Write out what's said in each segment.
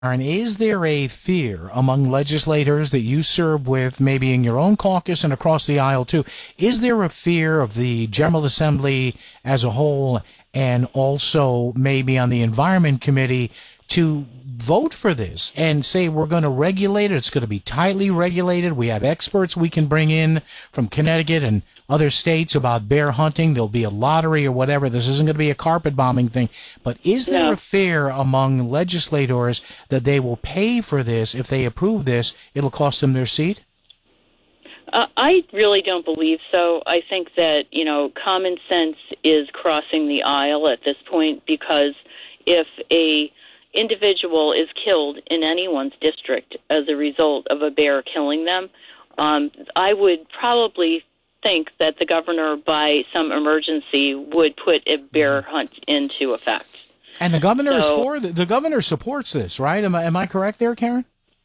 Aaron, is there a fear among legislators that you serve with, maybe in your own caucus and across the aisle too? Is there a fear of the General Assembly as a whole, and also maybe on the Environment Committee, to vote for this and say we're going to regulate it? It's going to be tightly regulated. We have experts we can bring in from Connecticut and other states about bear hunting. There'll be a lottery or whatever. This isn't going to be a carpet bombing thing. But is there a fear among legislators that they will pay for this? If they approve this, it'll cost them their seat? I really don't believe so. I think that, common sense is crossing the aisle at this point, because if a individual is killed in anyone's district as a result of a bear killing them, I would probably think that the governor, by some emergency, would put a bear hunt into effect. And the governor is for the governor supports this, right? Am I correct there, Karen?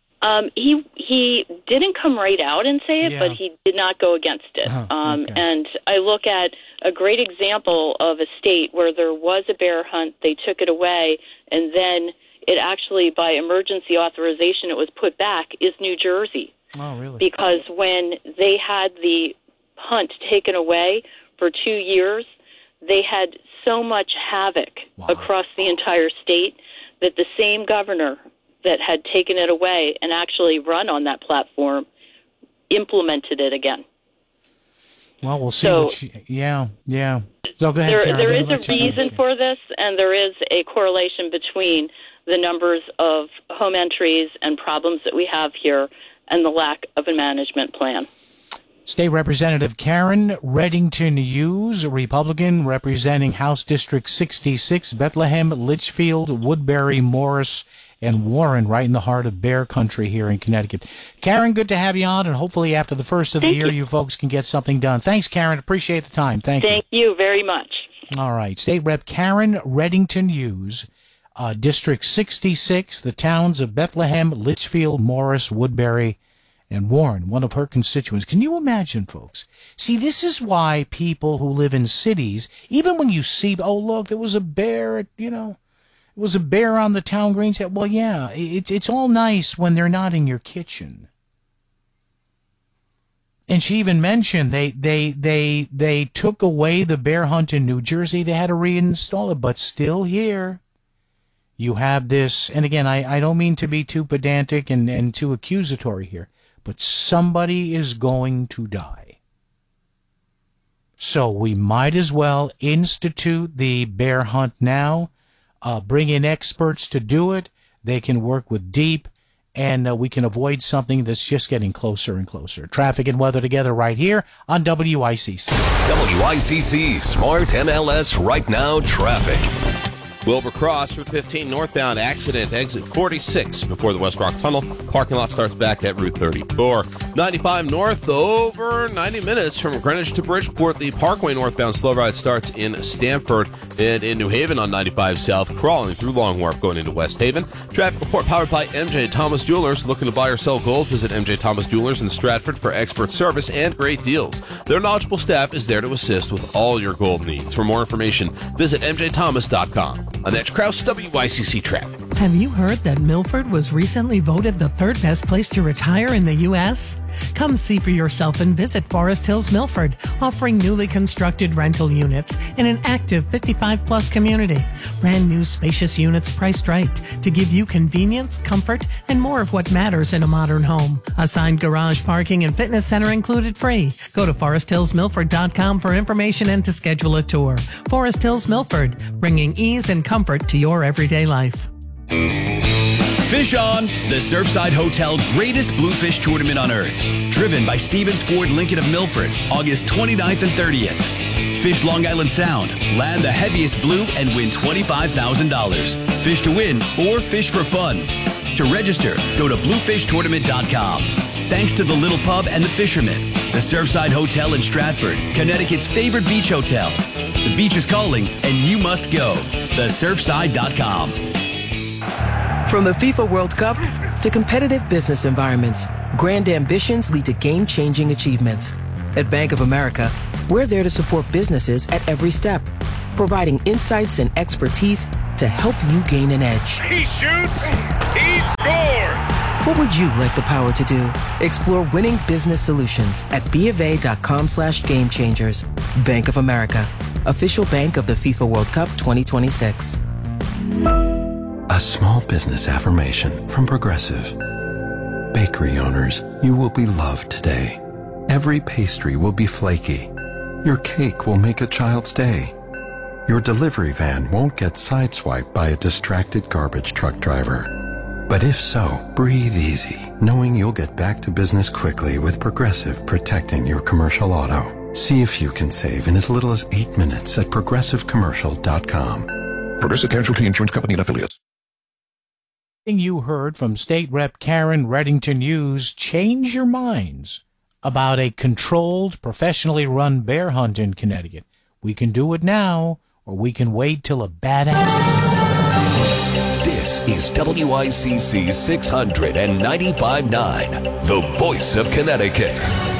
He didn't come right out and say it, but he did not go against it. Okay. And I look at a great example of a state where there was a bear hunt, they took it away, and then it actually, by emergency authorization, it was put back, is New Jersey. Oh, really? Because when they had the hunt taken away for 2 years, they had so much havoc across the entire state that the same governor that had taken it away and actually run on that platform implemented it again. Well, we'll see. So, So go ahead, Karen. There is a reason for this, and there is a correlation between the numbers of home entries and problems that we have here and the lack of a management plan. State Representative Karen Reddington Hughes, a Republican representing House District 66, Bethlehem, Litchfield, Woodbury, Morris, and Warren, right in the heart of bear country here in Connecticut. Karen, good to have you on, and hopefully after the first of the year, you folks can get something done. Thanks, Karen. Appreciate the time. Thank you. Thank you very much. All right. State Rep Karen Reddington Hughes, District 66, the towns of Bethlehem, Litchfield, Morris, Woodbury, and Warren, one of her constituents. Can you imagine, folks? See, this is why people who live in cities, even when you see, oh, look, there was a bear, it was a bear on the town green. Well, yeah, it's all nice when they're not in your kitchen. And she even mentioned they took away the bear hunt in New Jersey. They had to reinstall it, but still here you have this. And again, I don't mean to be too pedantic and too accusatory here, but somebody is going to die. So we might as well institute the bear hunt now, bring in experts to do it. They can work with DEEP, and we can avoid something that's just getting closer and closer. Traffic and weather together right here on WICC. WICC Smart MLS Right Now Traffic. Wilbur Cross, Route 15 northbound accident, exit 46 before the West Rock Tunnel. Parking lot starts back at Route 34. 95 north, over 90 minutes from Greenwich to Bridgeport. The Parkway northbound slow ride starts in Stamford and in New Haven on 95 south, crawling through Long Wharf going into West Haven. Traffic report powered by MJ Thomas Jewelers. Looking to buy or sell gold? Visit MJ Thomas Jewelers in Stratford for expert service and great deals. Their knowledgeable staff is there to assist with all your gold needs. For more information, visit mjthomas.com. Annette Krause, WICC Traffic. Have you heard that Milford was recently voted the third best place to retire in the U.S.? Come see for yourself and visit Forest Hills Milford, offering newly constructed rental units in an active 55-plus community. Brand new spacious units priced right to give you convenience, comfort, and more of what matters in a modern home. Assigned garage parking and fitness center included free. Go to foresthillsmilford.com for information and to schedule a tour. Forest Hills Milford, bringing ease and comfort to your everyday life. Fish On, the Surfside Hotel greatest bluefish tournament on earth. Driven by Stevens Ford Lincoln of Milford, August 29th and 30th. Fish Long Island Sound, land the heaviest blue and win $25,000. Fish to win or fish for fun. To register, go to bluefishtournament.com. Thanks to the Little Pub and the Fisherman, the Surfside Hotel in Stratford, Connecticut's favorite beach hotel. The beach is calling and you must go. TheSurfside.com. From the FIFA World Cup to competitive business environments, grand ambitions lead to game-changing achievements. At Bank of America, we're there to support businesses at every step, providing insights and expertise to help you gain an edge. He shoots, He scored! What would you like the power to do? Explore winning business solutions at BofA.com/gamechangers. Bank of America, official bank of the FIFA World Cup 2026. A small business affirmation from Progressive. Bakery owners, you will be loved today. Every pastry will be flaky. Your cake will make a child's day. Your delivery van won't get sideswiped by a distracted garbage truck driver. But if so, breathe easy, knowing you'll get back to business quickly with Progressive protecting your commercial auto. See if you can save in as little as 8 minutes at progressivecommercial.com. Progressive Casualty Insurance Company and Affiliates. You heard from State Rep Karen Reddington Hughes change your minds about a controlled, professionally run bear hunt in Connecticut. We can do it now, or we can wait till a bad accident. This is WICC 695.9, the voice of Connecticut.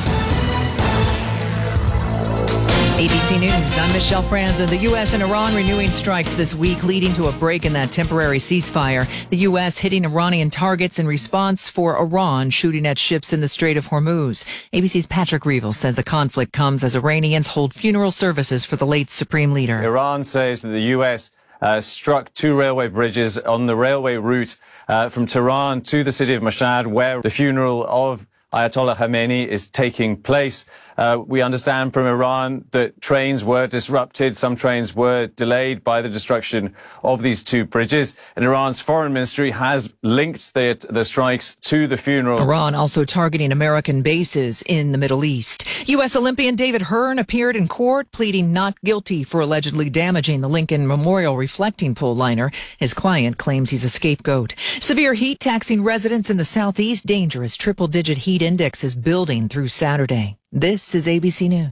ABC News, I'm Michelle Franzen. The U.S. and Iran renewing strikes this week, leading to a break in that temporary ceasefire. The U.S. hitting Iranian targets in response for Iran shooting at ships in the Strait of Hormuz. ABC's Patrick Reevell says the conflict comes as Iranians hold funeral services for the late supreme leader. Iran says that the U.S. struck 2 railway bridges on the railway route from Tehran to the city of Mashhad, where the funeral of Ayatollah Khamenei is taking place. We understand from Iran that trains were disrupted. Some trains were delayed by the destruction of these 2 bridges. And Iran's foreign ministry has linked the strikes to the funeral. Iran also targeting American bases in the Middle East. U.S. Olympian David Hearn appeared in court pleading not guilty for allegedly damaging the Lincoln Memorial reflecting pole liner. His client claims he's a scapegoat. Severe heat taxing residents in the Southeast. Dangerous triple-digit heat index is building through Saturday. This is ABC News.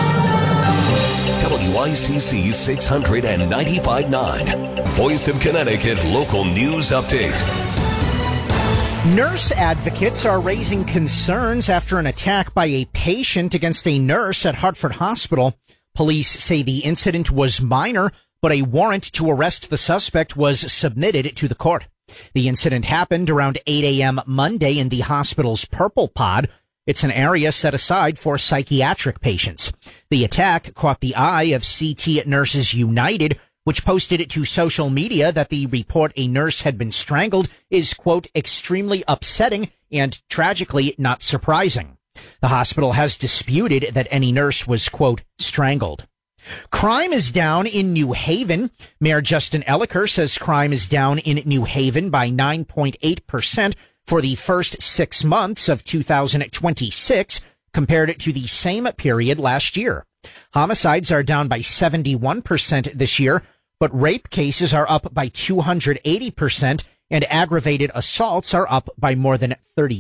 WICC 695.9, Voice of Connecticut Local News Update. Nurse advocates are raising concerns after an attack by a patient against a nurse at Hartford Hospital. Police say the incident was minor, but a warrant to arrest the suspect was submitted to the court. The incident happened around 8 a.m. Monday in the hospital's Purple Pod. It's an area set aside for psychiatric patients. The attack caught the eye of CT Nurses United, which posted it to social media that the report a nurse had been strangled is, quote, extremely upsetting and tragically not surprising. The hospital has disputed that any nurse was, quote, strangled. Crime is down in New Haven. Mayor Justin Elicker says crime is down in New Haven by 9.8% for the first 6 months of 2026 compared to the same period last year. Homicides are down by 71% this year, but rape cases are up by 280% and aggravated assaults are up by more than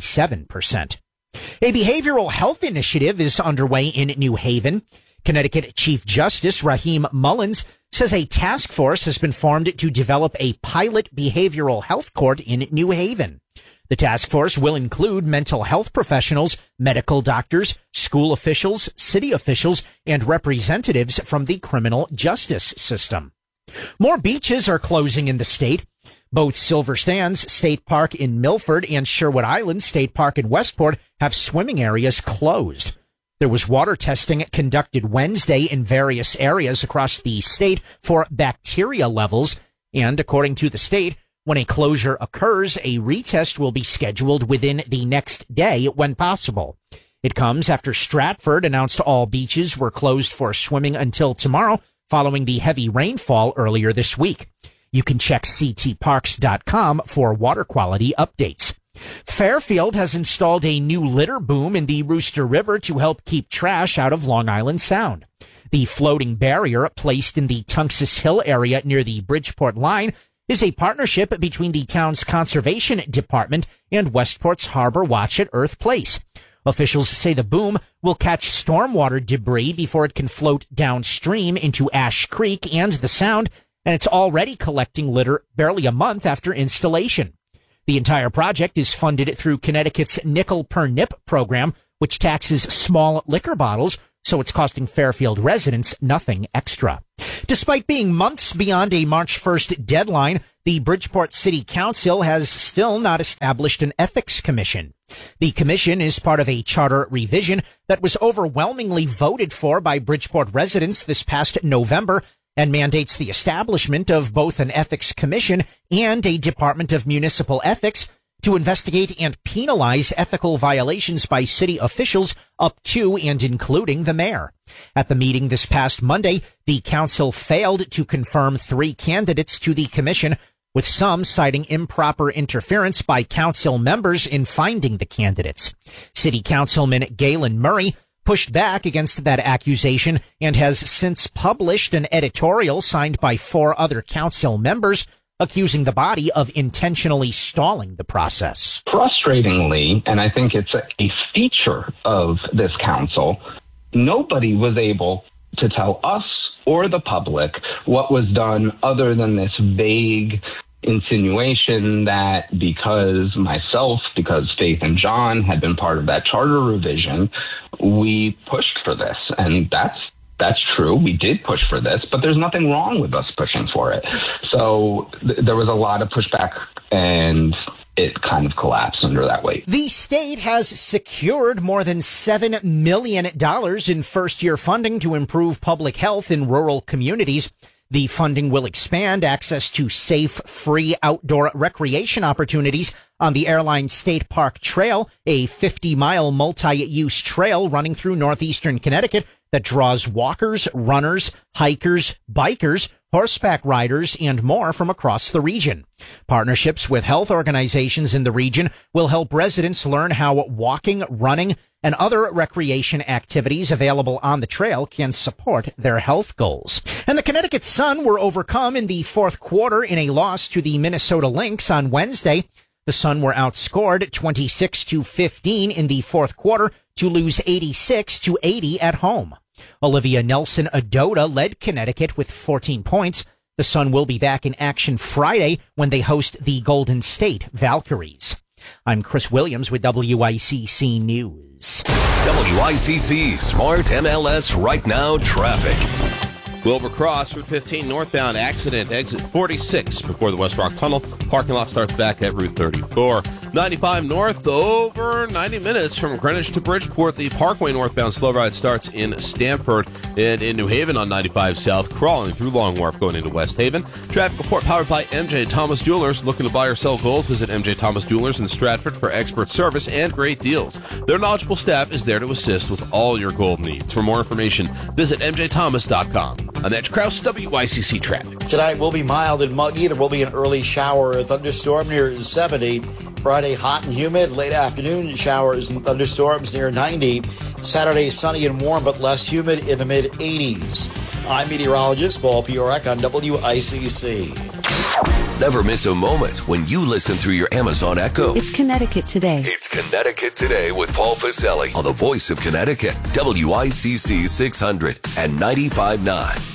37%. A behavioral health initiative is underway in New Haven. Connecticut Chief Justice Raheem Mullins says a task force has been formed to develop a pilot behavioral health court in New Haven. The task force will include mental health professionals, medical doctors, school officials, city officials, and representatives from the criminal justice system. More beaches are closing in the state. Both Silver Sands State Park in Milford and Sherwood Island State Park in Westport have swimming areas closed. There was water testing conducted Wednesday in various areas across the state for bacteria levels, and according to the state, when a closure occurs, a retest will be scheduled within the next day when possible. It comes after Stratford announced all beaches were closed for swimming until tomorrow following the heavy rainfall earlier this week. You can check ctparks.com for water quality updates. Fairfield has installed a new litter boom in the Rooster River to help keep trash out of Long Island Sound. The floating barrier placed in the Tunxus Hill area near the Bridgeport line is a partnership between the town's conservation department and Westport's Harbor Watch at Earth Place. Officials say the boom will catch stormwater debris before it can float downstream into Ash Creek and the Sound, and it's already collecting litter barely a month after installation. The entire project is funded through Connecticut's Nickel per Nip program, which taxes small liquor bottles, so it's costing Fairfield residents nothing extra. Despite being months beyond a March 1st deadline, the Bridgeport City Council has still not established an ethics commission. The commission is part of a charter revision that was overwhelmingly voted for by Bridgeport residents this past November and mandates the establishment of both an ethics commission and a Department of Municipal Ethics to investigate and penalize ethical violations by city officials up to and including the mayor. At the meeting this past Monday, the council failed to confirm 3 candidates to the commission, with some citing improper interference by council members in finding the candidates. City Councilman Galen Murray pushed back against that accusation and has since published an editorial signed by 4 other council members accusing the body of intentionally stalling the process. Frustratingly, and I think it's a feature of this council, nobody was able to tell us or the public what was done other than this vague insinuation that because Faith and John had been part of that charter revision, we pushed for this. And that's true. We did push for this, but there's nothing wrong with us pushing for it. So there was a lot of pushback, and it kind of collapsed under that weight. The state has secured more than $7 million in first-year funding to improve public health in rural communities. The funding will expand access to safe, free outdoor recreation opportunities on the Airline State Park Trail, a 50-mile multi-use trail running through northeastern Connecticut that draws walkers, runners, hikers, bikers, horseback riders, and more from across the region. Partnerships with health organizations in the region will help residents learn how walking, running, and other recreation activities available on the trail can support their health goals. And the Connecticut Sun were overcome in the fourth quarter in a loss to the Minnesota Lynx on Wednesday. The Sun were outscored 26-15 in the fourth quarter to lose 86-80 at home. Olivia Nelson-Ododa led Connecticut with 14 points. The Sun will be back in action Friday when they host the Golden State Valkyries. I'm Chris Williams with WICC News. WICC Smart MLS Right Now traffic. Wilbur Cross, Route 15 northbound accident, exit 46 before the West Rock Tunnel. Parking lot starts back at Route 34. 95 north, over 90 minutes from Greenwich to Bridgeport. The Parkway northbound slow ride starts in Stamford and in New Haven on 95 south, crawling through Long Wharf going into West Haven. Traffic report powered by MJ Thomas Jewelers. Looking to buy or sell gold? Visit MJ Thomas Jewelers in Stratford for expert service and great deals. Their knowledgeable staff is there to assist with all your gold needs. For more information, visit mjthomas.com. I'm Edge Krause, WICC traffic. Tonight will be mild and muggy. There will be an early shower or thunderstorm near 70. Friday, hot and humid. Late afternoon, showers and thunderstorms near 90. Saturday, sunny and warm, but less humid in the mid-80s. I'm meteorologist Paul Piorek on WICC. Never miss a moment when you listen through your Amazon Echo. It's Connecticut Today. It's Connecticut Today with Paul Faselli on the Voice of Connecticut, WICC 600 and 95.9.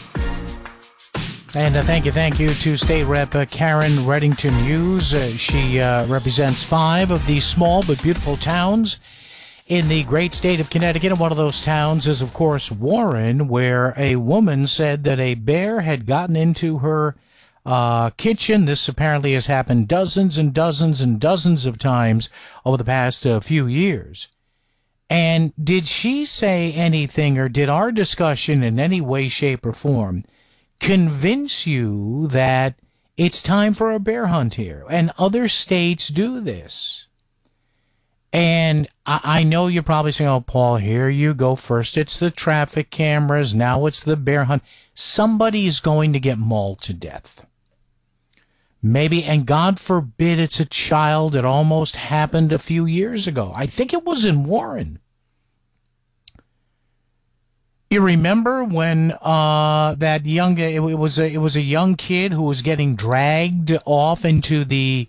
And thank you to State Rep Karen Reddington Hughes. She represents 5 of the small but beautiful towns in the great state of Connecticut. And one of those towns is, of course, Warren, where a woman said that a bear had gotten into her kitchen. This apparently has happened dozens and dozens and dozens of times over the past few years. And did she say anything, or did our discussion in any way, shape, or form convince you that it's time for a bear hunt here? And other states do this. And I know you're probably saying, oh, Paul, here you go. First it's the traffic cameras. Now it's the bear hunt. Somebody is going to get mauled to death. Maybe, and God forbid it's a child. It almost happened a few years ago. I think it was in Warren. You remember when that young, it was a young kid who was getting dragged off into the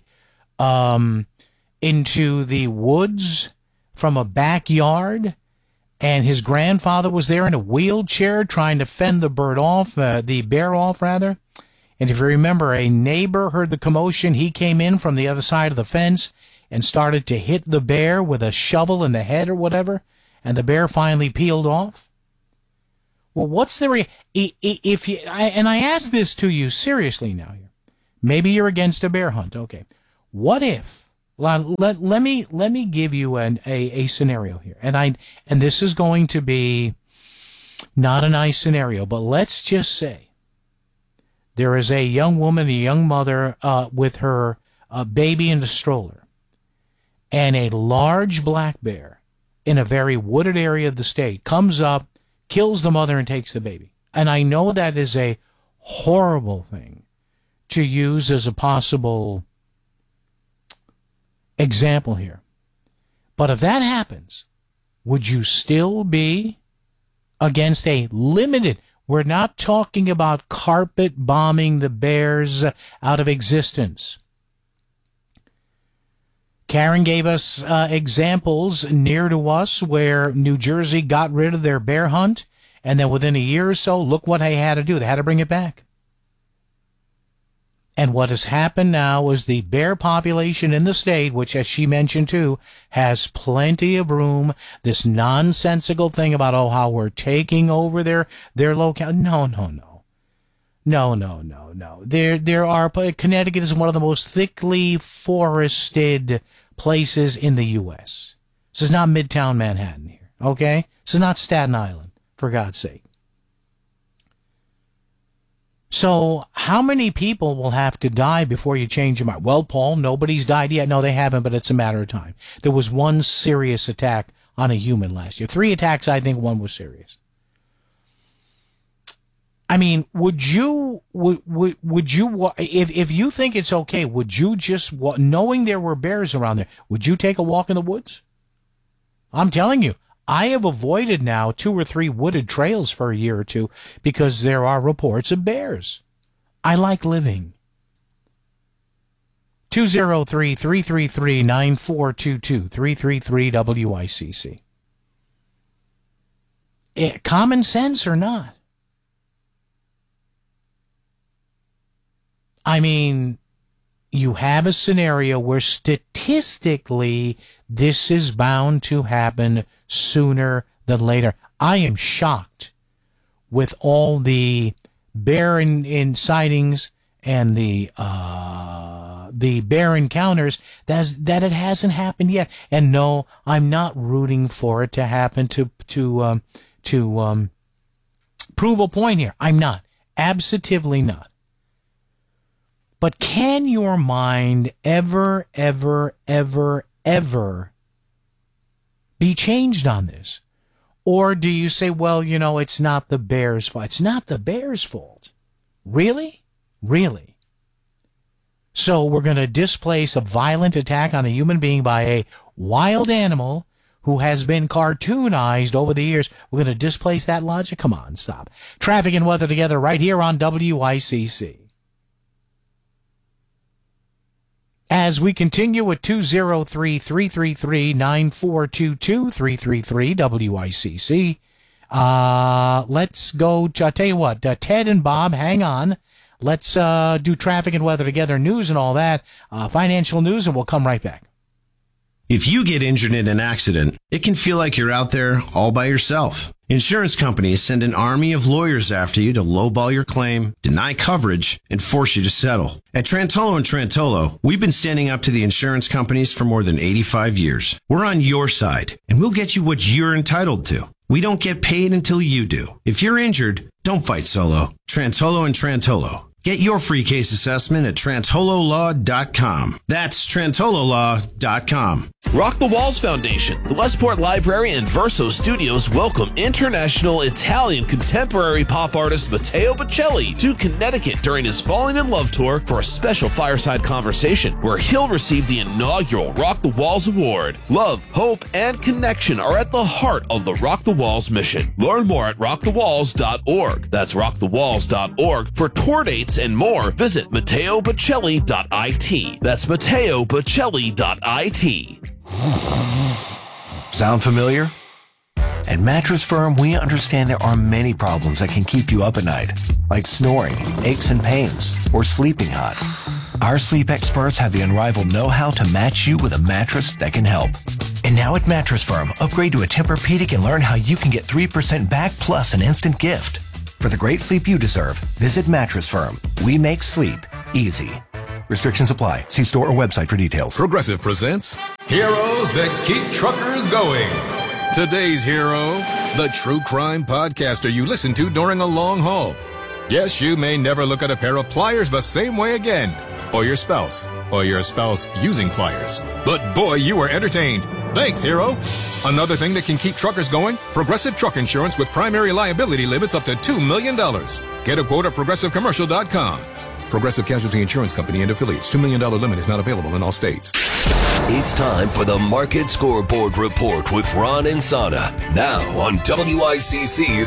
woods from a backyard, and his grandfather was there in a wheelchair trying to fend the bear off. And if you remember, a neighbor heard the commotion. He came in from the other side of the fence and started to hit the bear with a shovel in the head or whatever, and the bear finally peeled off. Well, what's the I ask this to you seriously now here. Maybe you're against a bear hunt. Okay. What if, let me give you a scenario here. And this is going to be not a nice scenario, but let's just say there is a young woman, a young mother, with her baby in a stroller, and a large black bear in a very wooded area of the state comes up, kills the mother, and takes the baby. And I know that is a horrible thing to use as a possible example here. But if that happens, would you still be against a limited? We're not talking about carpet bombing the bears out of existence. Karen gave us examples near to us where New Jersey got rid of their bear hunt, and then within a year or so, look what they had to do. They had to bring it back. And what has happened now is the bear population in the state, which, as she mentioned too, has plenty of room. This nonsensical thing about, how we're taking over their locale. No. There are, Connecticut is one of the most thickly forested places in the U.S. This is not Midtown Manhattan here, okay? This is not Staten Island, for God's sake. So how many people will have to die before you change your mind? Well, Paul, nobody's died yet. No, they haven't, but it's a matter of time. There was one serious attack on a human last year. 3 attacks, I think one was serious. I mean, would you, if you think it's okay, would you just, knowing there were bears around there, would you take a walk in the woods? I'm telling you. I have avoided now 2 or 3 wooded trails for a year or two because there are reports of bears. I like living. 203-333-9422, 333-WICC. Common sense or not? I mean, you have a scenario where statistically this is bound to happen sooner than later. I am shocked with all the bear in sightings and the bear encounters that it hasn't happened yet. And no, I'm not rooting for it to happen to prove a point here. I'm not. Absolutely not. But can your mind ever be changed on this? Or do you say, well, it's not the bear's fault? It's not the bear's fault. Really? Really? So we're going to displace a violent attack on a human being by a wild animal who has been cartoonized over the years. We're going to displace that logic? Come on, stop. Traffic and weather together right here on WICC. As we continue with 203-333-9422, 333-WICC, let's go to, I'll tell you what, Ted and Bob, hang on. Let's do traffic and weather together, news and all that, financial news, and we'll come right back. If you get injured in an accident, it can feel like you're out there all by yourself. Insurance companies send an army of lawyers after you to lowball your claim, deny coverage, and force you to settle. At Trantolo & Trantolo, we've been standing up to the insurance companies for more than 85 years. We're on your side, and we'll get you what you're entitled to. We don't get paid until you do. If you're injured, don't fight solo. Trantolo & Trantolo. Get your free case assessment at TrantoloLaw.com. That's TrantoloLaw.com. Rock the Walls Foundation, the Westport Library, and Verso Studios welcome international Italian contemporary pop artist Matteo Bocelli to Connecticut during his Falling in Love tour for a special fireside conversation where he'll receive the inaugural Rock the Walls Award. Love, hope, and connection are at the heart of the Rock the Walls mission. Learn more at rockthewalls.org. That's rockthewalls.org. For tour dates and more, visit MatteoBocelli.it. That's MatteoBocelli.it. Sound familiar? At Mattress Firm, we understand there are many problems that can keep you up at night, like snoring, aches and pains, or sleeping hot. Our sleep experts have the unrivaled know-how to match you with a mattress that can help. And now at Mattress Firm, upgrade to a Tempur-Pedic and learn how you can get 3% back plus an instant gift. For the great sleep you deserve, visit Mattress Firm. We make sleep easy. Restrictions apply. See store or website for details. Progressive presents Heroes That Keep Truckers Going. Today's hero, the true crime podcaster you listen to during a long haul. Yes, you may never look at a pair of pliers the same way again. Or your spouse using pliers. But boy, you were entertained. Thanks, hero. Another thing that can keep truckers going, Progressive Truck Insurance with primary liability limits up to $2 million. Get a quote at progressivecommercial.com. Progressive Casualty Insurance Company and affiliates. $2 million limit is not available in all states. It's time for the Market Scoreboard Report with Ron and Sana. Now on WICC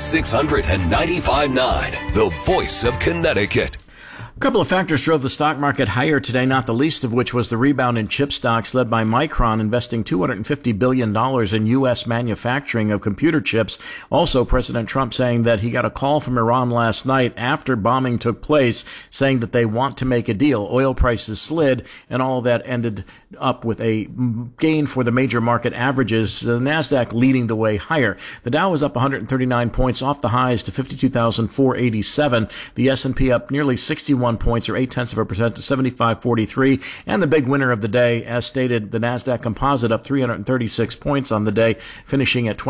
695.9, the voice of Connecticut. A couple of factors drove the stock market higher today, not the least of which was the rebound in chip stocks led by Micron investing $250 billion in U.S. manufacturing of computer chips. Also, President Trump saying that he got a call from Iran last night after bombing took place, saying that they want to make a deal. Oil prices slid, and all of that ended up with a gain for the major market averages, the NASDAQ leading the way higher. The Dow was up 139 points off the highs to 52,487. The S&P up nearly 61 points or 0.8% to 75.43. And the big winner of the day, as stated, the NASDAQ Composite up 336 points on the day, finishing at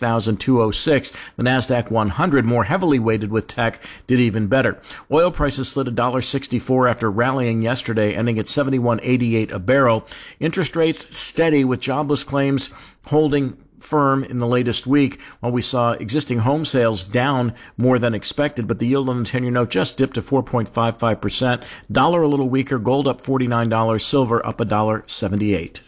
26,206. The NASDAQ 100, more heavily weighted with tech, did even better. Oil prices slid $1.64 after rallying yesterday, ending at $71.88 a barrel. Interest rates steady with jobless claims holding firm in the latest week, while we saw existing home sales down more than expected, but the yield on the 10-year note just dipped to 4.55%. Dollar a little weaker, gold up $49, silver up $1.78.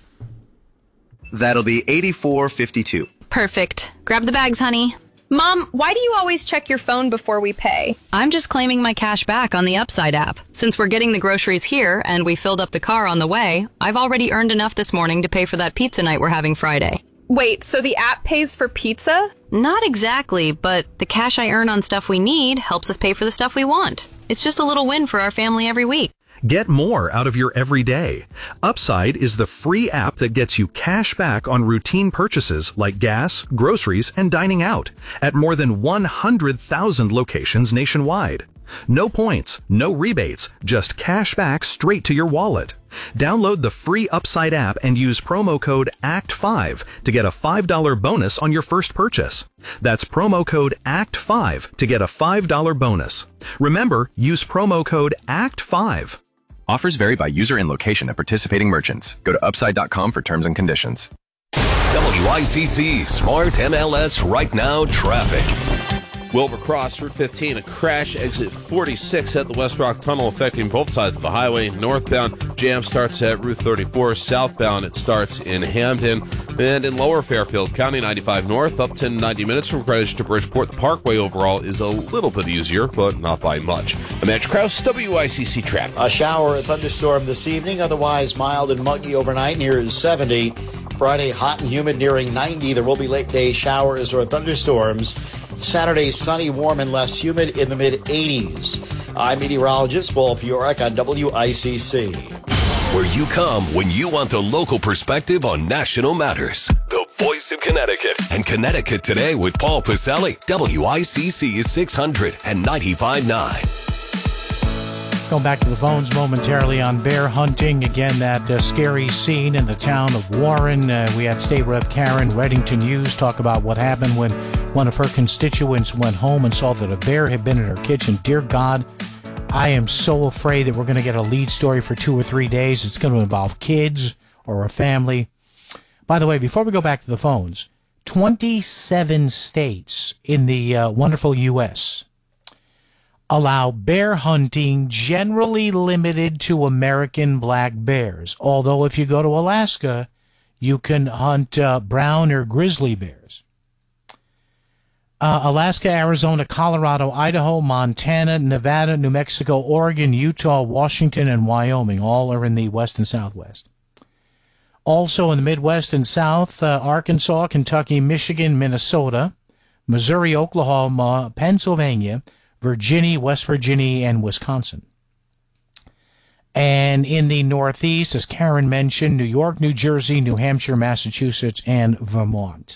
That'll be $84.52. Perfect. Grab the bags, honey. Mom, why do you always check your phone before we pay? I'm just claiming my cash back on the Upside app. Since we're getting the groceries here and we filled up the car on the way, I've already earned enough this morning to pay for that pizza night we're having Friday. Wait, so the app pays for pizza? Not exactly, but the cash I earn on stuff we need helps us pay for the stuff we want. It's just a little win for our family every week. Get more out of your everyday. Upside is the free app that gets you cash back on routine purchases like gas, groceries, and dining out at more than 100,000 locations nationwide. No points, no rebates, just cash back straight to your wallet. Download the free Upside app and use promo code ACT5 to get a $5 bonus on your first purchase. That's promo code ACT5 to get a $5 bonus. Remember, use promo code ACT5. Offers vary by user and location at participating merchants. Go to upside.com for terms and conditions. WICC Smart MLS Right Now Traffic. Wilbur Cross, Route 15, a crash, exit 46 at the West Rock Tunnel, affecting both sides of the highway. Northbound, jam starts at Route 34. Southbound, it starts in Hamden. And in Lower Fairfield County, 95 North, up to 90 minutes from Greenwich to Bridgeport. The Parkway overall is a little bit easier, but not by much. I'm Andrew Krause, WICC Traffic. A shower or thunderstorm this evening, otherwise mild and muggy overnight, near 70. Friday, hot and humid, nearing 90. There will be late day showers or thunderstorms. Saturday, sunny, warm, and less humid in the mid-80s. I'm meteorologist Paul Piorak on WICC. Where you come when you want the local perspective on national matters. The voice of Connecticut. And Connecticut Today with Paul Pacelli. WICC 695.9. Going back to the phones momentarily on bear hunting. Again, that scary scene in the town of Warren. We had State Rep Karen Reddington Hughes talk about what happened when one of her constituents went home and saw that a bear had been in her kitchen. Dear God, I am so afraid that we're going to get a lead story for 2 or 3 days. It's going to involve kids or a family. By the way, before we go back to the phones, 27 states in the wonderful U.S. allow bear hunting generally limited to American black bears. Although if you go to Alaska, you can hunt brown or grizzly bears. Alaska, Arizona, Colorado, Idaho, Montana, Nevada, New Mexico, Oregon, Utah, Washington, and Wyoming all are in the west and southwest. Also in the Midwest and South, Arkansas, Kentucky, Michigan, Minnesota, Missouri, Oklahoma, Pennsylvania, Virginia, West Virginia, and Wisconsin. And in the Northeast, as Karen mentioned, New York, New Jersey, New Hampshire, Massachusetts, and Vermont.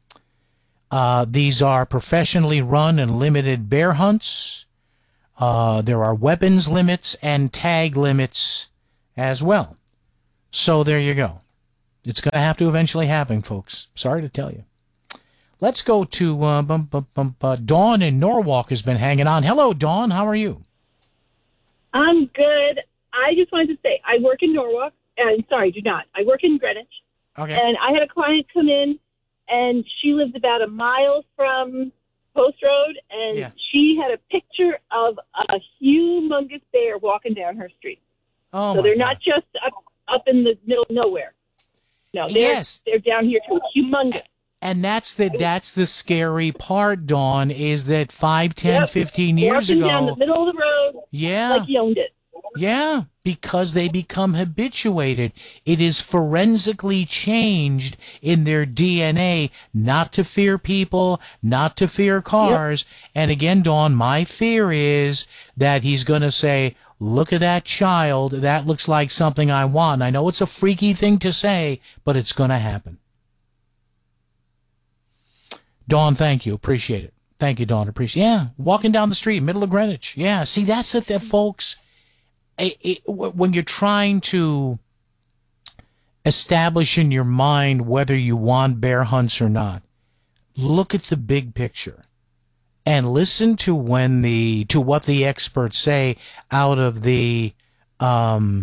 These are professionally run and limited bear hunts. There are weapons limits and tag limits as well. So there you go. It's going to have to eventually happen, folks. Sorry to tell you. Let's go to Dawn in Norwalk has been hanging on. Hello, Dawn. How are you? I'm good. I just wanted to say I work in Norwalk. Sorry, do not. I work in Greenwich. Okay. And I had a client come in, and she lives about a mile from Post Road, and she had a picture of a humongous bear walking down her street. Oh, so they're not just up in the middle of nowhere. No, they're down here to a humongous. And that's the scary part, Dawn, is that 5, 10, 15 years ago. Down the middle of the road. Yeah. Like you owned it. Yeah, because they become habituated. It is forensically changed in their DNA not to fear people, not to fear cars. Yep. And again, Dawn, my fear is that he's going to say, look at that child. That looks like something I want. I know it's a freaky thing to say, but it's going to happen. Dawn, thank you. Appreciate it. Thank you, Dawn. Appreciate it. Yeah, walking down the street, middle of Greenwich. Yeah, see, that's the thing, folks. When you're trying to establish in your mind whether you want bear hunts or not, look at the big picture and listen to what the experts say out of the mouths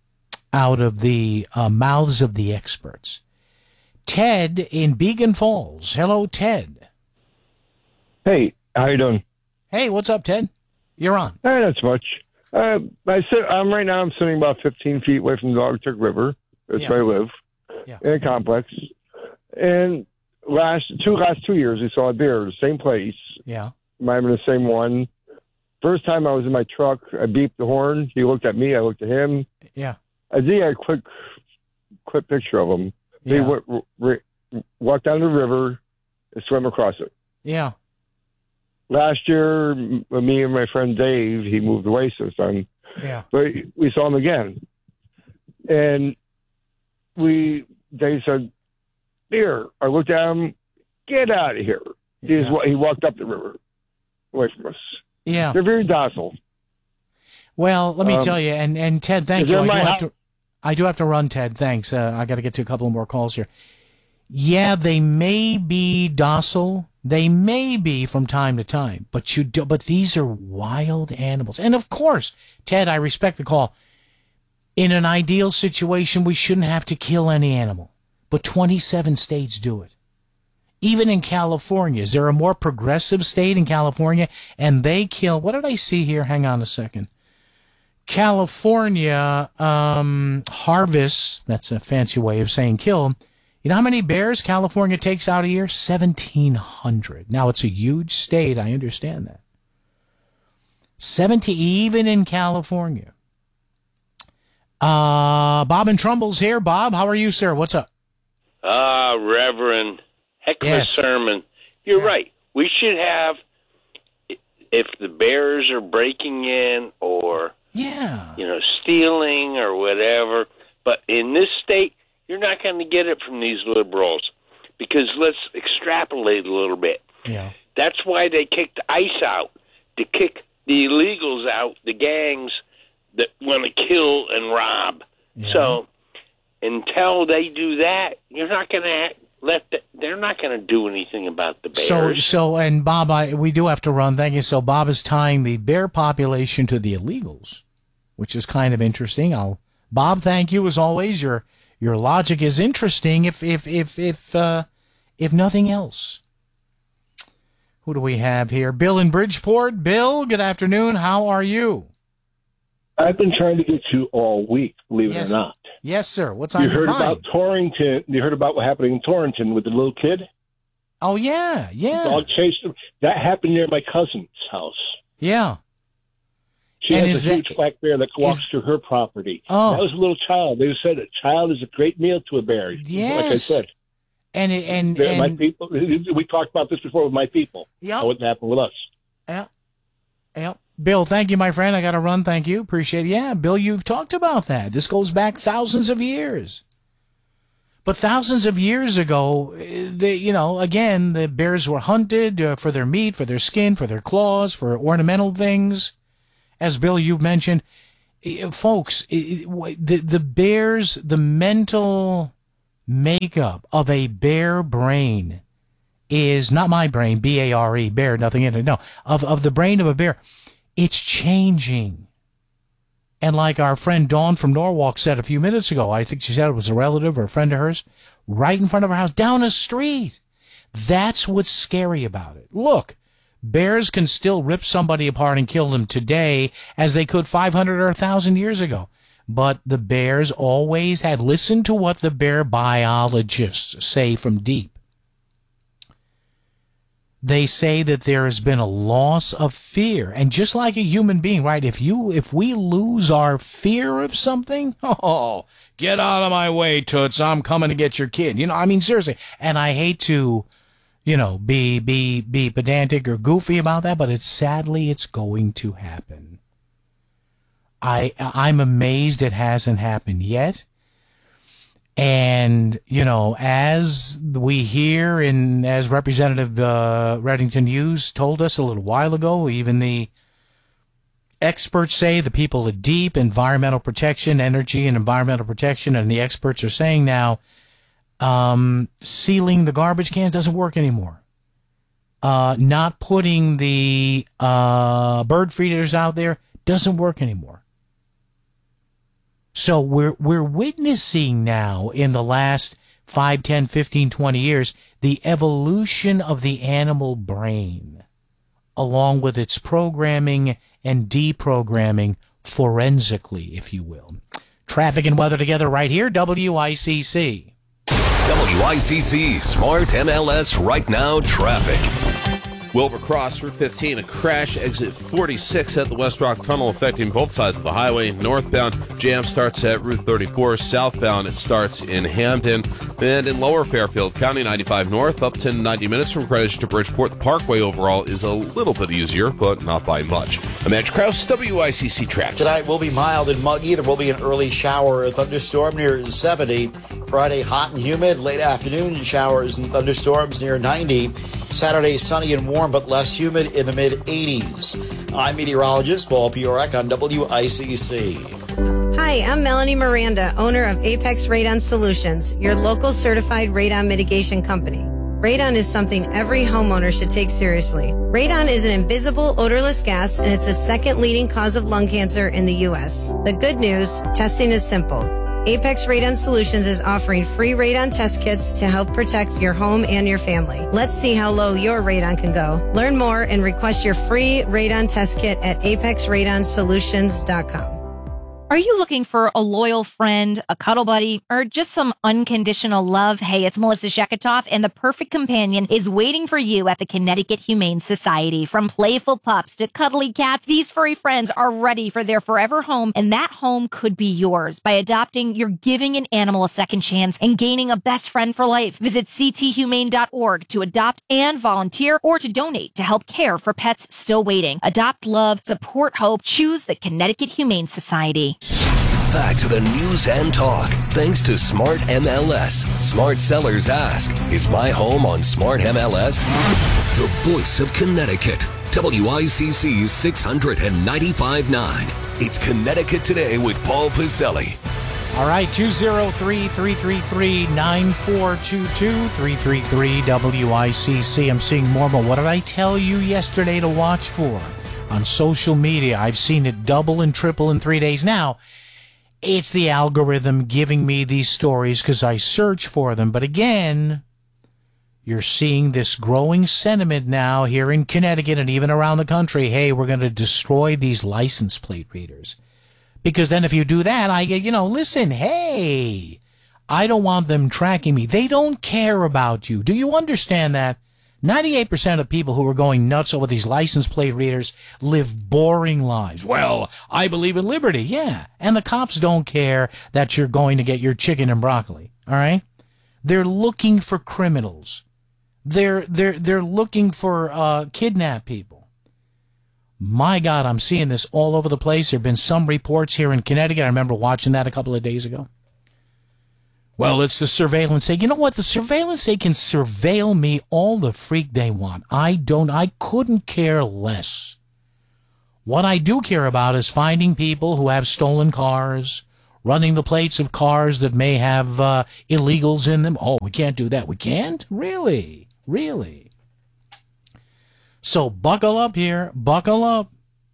of the experts. Ted in Beacon Falls. Hello, Ted. Hey, how you doing? Hey, what's up, Ted? You're on. Not so much. I'm right now. I'm sitting about 15 feet away from the Dogtuck River. That's where I live in a complex. And last 2 years, we saw a deer, the same place. Yeah, might have been the same one. First time I was in my truck, I beeped the horn. He looked at me. I looked at him. Yeah, I did a quick picture of him. They walked down the river and swam across it. Yeah. Last year, me and my friend Dave, he moved away since then. Yeah. But we saw him again. And Dave said, "Here." I looked at him, "Get out of here." He walked up the river away from us. Yeah. They're very docile. Well, let me tell you, and Ted, thank you. I do have to run, Ted. Thanks. I got to get to a couple more calls here. Yeah, they may be docile. They may be from time to time, but these are wild animals. And of course, Ted, I respect the call. In an ideal situation, we shouldn't have to kill any animal, but 27 states do it. Even in California, is there a more progressive state in California? And they kill, what did I see here? Hang on a second. California harvests, that's a fancy way of saying kill. You know how many bears California takes out a year? 1,700. Now, it's a huge state. I understand that. 70, even in California. Bob and Trumbull's here. Bob, how are you, sir? What's up? Reverend, heck of a sermon. You're right. We should have, if the bears are breaking in or, stealing or whatever, but in this state, you're not going to get it from these liberals, because let's extrapolate a little bit. Yeah. That's why they kicked ICE out, to kick the illegals out, the gangs that want to kill and rob. Yeah. So until they do that, you're not going to they're not going to do anything about the bears. So, and Bob, we do have to run. Thank you. So Bob is tying the bear population to the illegals, which is kind of interesting. Bob, thank you as always. Your logic is interesting. If nothing else. Who do we have here? Bill in Bridgeport. Bill, good afternoon. How are you? I've been trying to get you all week, believe it or not. Yes, sir. What's on your mind? You heard about Torrington. You heard about what happened in Torrington with the little kid? Oh, yeah. Dog chased him. That happened near my cousin's house. Yeah. She has a huge black bear that walks through her property. Oh. That was a little child. They said a child is a great meal to a bear. Yes. Like I said. And my people, we talked about this before with my people. Yeah. What happened with us. Yeah. Bill, thank you, my friend. I got to run. Thank you. Appreciate it. Yeah, Bill, you've talked about that. This goes back thousands of years. But thousands of years ago, again, the bears were hunted for their meat, for their skin, for their claws, for ornamental things. As Bill, you mentioned, folks, the bears, the mental makeup of a bear brain is not my brain, B-A-R-E, bear, nothing in it. No, of the brain of a bear, it's changing. And like our friend Dawn from Norwalk said a few minutes ago, I think she said it was a relative or a friend of hers, right in front of her house, down the street. That's what's scary about it. Look, bears can still rip somebody apart and kill them today as they could 500 or 1,000 years ago. But the bears always had listened to what the bear biologists say from deep. They say that there has been a loss of fear. And just like a human being, right, if we lose our fear of something, oh, get out of my way, Toots, I'm coming to get your kid. I mean, seriously. And I hate to, be pedantic or goofy about that, but sadly it's going to happen. I'm amazed it hasn't happened yet. And, as we hear and as Representative Reddington Hughes told us a little while ago, even the experts say, the people at DEEP, environmental protection, energy and environmental protection, and the experts are saying now, sealing the garbage cans doesn't work anymore. Not putting the bird feeders out there doesn't work anymore. So we're witnessing now in the last 5, 10, 15, 20 years the evolution of the animal brain, along with its programming and deprogramming forensically, if you will. Traffic and weather together right here, WICC. WICC Smart MLS Right Now traffic. Wilbur Cross, Route 15, a crash, exit 46 at the West Rock Tunnel, affecting both sides of the highway. Northbound, jam starts at Route 34. Southbound, it starts in Hampton. And in Lower Fairfield County, 95 North, up to 90 minutes from Greenwich to Bridgeport. The Parkway overall is a little bit easier, but not by much. I'm Edge Krause, WICC traffic. Tonight will be mild and muggy. There will be an early shower or thunderstorm near 70. Friday, hot and humid. Late afternoon, showers and thunderstorms near 90. Saturday, sunny and warm, but less humid in the mid-80s. I'm meteorologist Paul Piorek on WICC. Hi, I'm Melanie Miranda, owner of Apex Radon Solutions, your local certified radon mitigation company. Radon is something every homeowner should take seriously. Radon is an invisible, odorless gas, and it's the second leading cause of lung cancer in the U.S. The good news, testing is simple. Apex Radon Solutions is offering free radon test kits to help protect your home and your family. Let's see how low your radon can go. Learn more and request your free radon test kit at apexradonsolutions.com. Are you looking for a loyal friend, a cuddle buddy, or just some unconditional love? Hey, it's Melissa Sheketoff, and the perfect companion is waiting for you at the Connecticut Humane Society. From playful pups to cuddly cats, these furry friends are ready for their forever home, and that home could be yours. By adopting, you're giving an animal a second chance and gaining a best friend for life. Visit cthumane.org to adopt and volunteer, or to donate to help care for pets still waiting. Adopt love, support hope, choose the Connecticut Humane Society. Back to the news and talk, thanks to Smart MLS. Smart sellers ask, is my home on Smart MLS? The voice of Connecticut, WICC's 695.9. It's Connecticut Today with Paul Piselli. All right, 203-333-9422, 333-WICC. I'm seeing more, but what did I tell you yesterday to watch for? On social media, I've seen it double and triple in 3 days. Now, it's the algorithm giving me these stories because I search for them. But again, you're seeing this growing sentiment now here in Connecticut and even around the country. Hey, we're going to destroy these license plate readers. Because then if you do that, I get, listen, hey, I don't want them tracking me. They don't care about you. Do you understand that? 98% of people who are going nuts over these license plate readers live boring lives. Well, I believe in liberty. Yeah. And the cops don't care that you're going to get your chicken and broccoli. All right. They're looking for criminals. They're looking for kidnap people. My God, I'm seeing this all over the place. There have been some reports here in Connecticut. I remember watching that a couple of days ago. Well, it's the surveillance state. You know what? The surveillance state can surveil me all the freak they want. I couldn't care less What I do care about is finding people who have stolen cars, running the plates of cars that may have illegals in them. Oh, we can't do that. We can't? Really? Really? So buckle up here. Buckle up.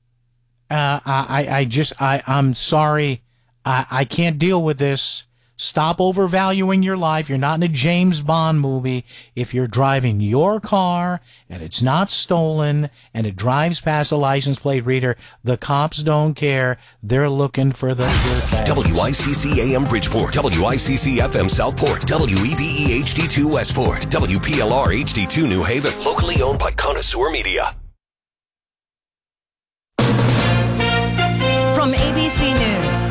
I'm sorry. I can't deal with this. Stop overvaluing your life. You're not in a James Bond movie. If you're driving your car and it's not stolen and it drives past a license plate reader, the cops don't care. They're looking for the dirtbags. WICC AM Bridgeport, WICC FM Southport, WEBE HD2 Westport, WPLR HD2 New Haven, locally owned by Connoisseur Media. From ABC News,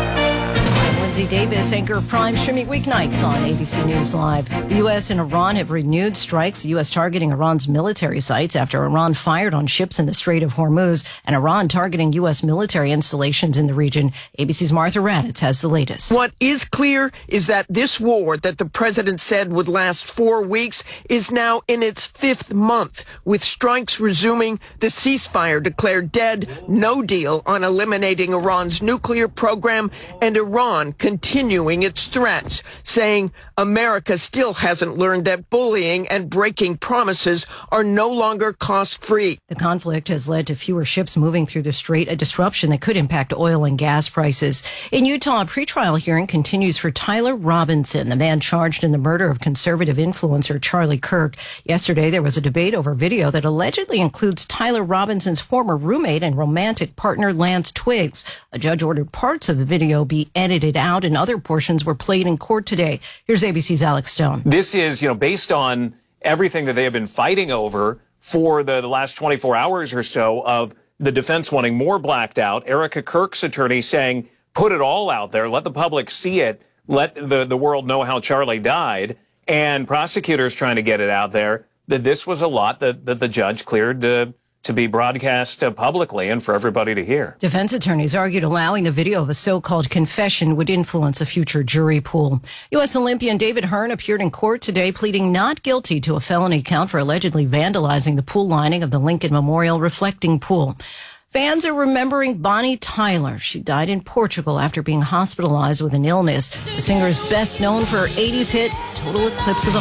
I'm Lindsay Davis, anchor of Prime, streaming weeknights on ABC News Live. The U.S. and Iran have renewed strikes, the U.S. targeting Iran's military sites after Iran fired on ships in the Strait of Hormuz, and Iran targeting U.S. military installations in the region. ABC's Martha Raddatz has the latest. What is clear is that this war that the president said would last 4 weeks is now in its 5th month, with strikes resuming, the ceasefire declared dead, no deal on eliminating Iran's nuclear program, and Iran continuing its threats, saying America still hasn't learned that bullying and breaking promises are no longer cost-free. The conflict has led to fewer ships moving through the strait, a disruption that could impact oil and gas prices. In Utah, a pretrial hearing continues for Tyler Robinson, the man charged in the murder of conservative influencer Charlie Kirk. Yesterday, there was a debate over video that allegedly includes Tyler Robinson's former roommate and romantic partner Lance Twiggs. A judge ordered parts of the video be edited out and other portions were played in court today. Here's ABC's Alex Stone. This is, based on everything that they have been fighting over for the last 24 hours or so, of the defense wanting more blacked out, Erica Kirk's attorney saying, put it all out there, let the public see it, let the world know how Charlie died, and prosecutors trying to get it out there, that this was a lot that the judge cleared to be broadcast publicly and for everybody to hear. Defense attorneys argued allowing the video of a so-called confession would influence a future jury pool. U.S. Olympian David Hearn appeared in court today pleading not guilty to a felony count for allegedly vandalizing the pool lining of the Lincoln Memorial Reflecting Pool. Fans are remembering Bonnie Tyler. She died in Portugal after being hospitalized with an illness. The singer is best known for her 80s hit, Total Eclipse of the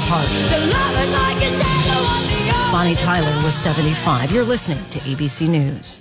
Heart. Bonnie Tyler was 75. You're listening to ABC News.